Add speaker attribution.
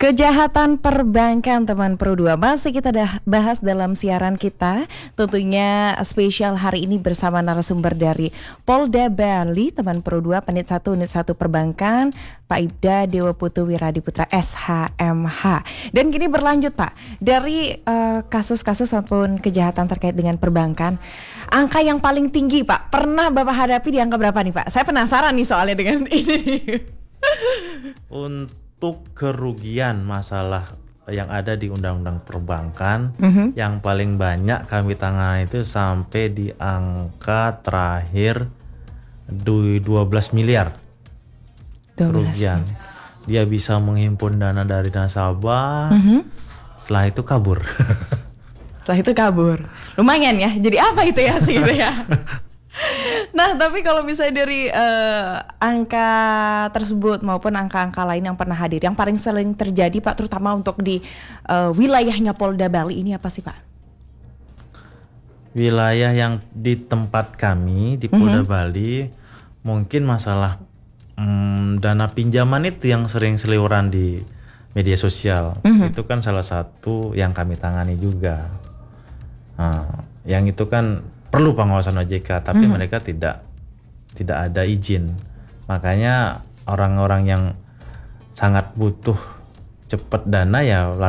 Speaker 1: Kejahatan perbankan teman Pro 2 masih kita bahas dalam siaran kita. Tentunya spesial hari ini bersama narasumber dari Polda Bali teman Pro 2 Panit 1 Unit 1 Perbankan Pak Ibda Dewa Putu Wiradiputra SHMH. Dan kini berlanjut Pak, dari kasus-kasus ataupun kejahatan terkait dengan perbankan, angka yang paling tinggi Pak pernah Bapak hadapi di angka berapa nih Pak? Saya penasaran nih soalnya dengan ini nih.
Speaker 2: Untuk kerugian masalah yang ada di Undang-Undang Perbankan, yang paling banyak kami tangani itu sampai di angka terakhir 12 miliar kerugian. Dia bisa menghimpun dana dari nasabah, setelah itu kabur.
Speaker 1: Setelah itu kabur. Lumayan ya. Jadi apa itu ya sih gitu ya. Nah, tapi kalau misalnya dari angka tersebut maupun angka-angka lain yang pernah hadir, yang paling sering terjadi Pak, terutama untuk di wilayahnya Polda Bali ini apa sih Pak?
Speaker 2: Wilayah yang di tempat kami di Polda Bali, mungkin masalah dana pinjaman itu yang sering seliweran di media sosial. Itu kan salah satu yang kami tangani juga. Yang itu kan perlu pengawasan OJK, tapi mereka tidak ada izin. Makanya orang-orang yang sangat butuh cepat dana ya